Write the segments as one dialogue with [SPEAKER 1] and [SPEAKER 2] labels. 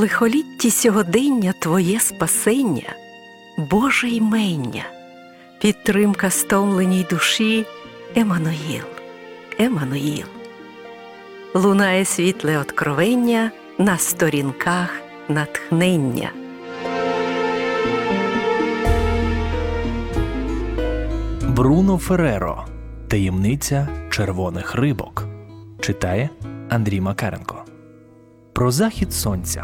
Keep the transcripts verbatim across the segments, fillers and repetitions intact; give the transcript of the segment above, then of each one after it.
[SPEAKER 1] лихолітті сьогодення Твоє спасення, Боже ймення, підтримка стомленій душі, Еммануїл, Еммануїл. Лунає світле откровення на сторінках натхнення.
[SPEAKER 2] Бруно Ферреро. Таємниця червоних рибок. Читає Андрій Макаренко. Про захід сонця.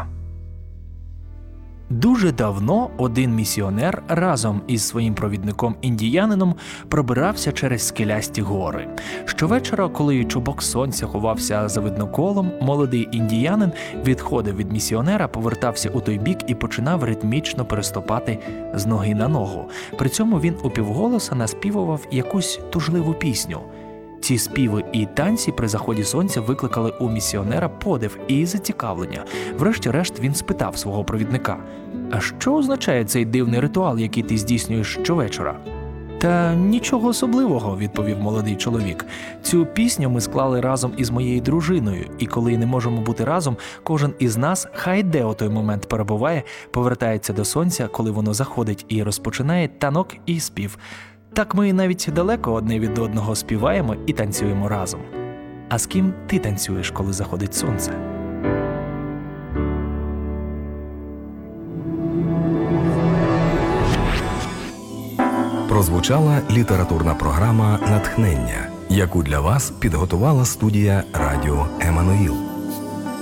[SPEAKER 2] Дуже давно один місіонер разом із своїм провідником-індіянином пробирався через скелясті гори. Щовечора, коли чубок сонця ховався за видноколом, молодий індіянин відходив від місіонера, повертався у той бік і починав ритмічно переступати з ноги на ногу. При цьому він упівголоса наспівував якусь тужливу пісню. Ці співи і танці при заході сонця викликали у місіонера подив і зацікавлення. Врешті-решт він спитав свого провідника: «А що означає цей дивний ритуал, який ти здійснюєш щовечора?» «Та нічого особливого», – відповів молодий чоловік. «Цю пісню ми склали разом із моєю дружиною, і коли не можемо бути разом, кожен із нас, хай де у той момент перебуває, повертається до сонця, коли воно заходить, і розпочинає танок і спів. Так ми навіть далеко одне від одного співаємо і танцюємо разом. А з ким ти танцюєш, коли заходить сонце?»
[SPEAKER 3] Прозвучала літературна програма «Натхнення», яку для вас підготувала студія радіо «Еммануїл».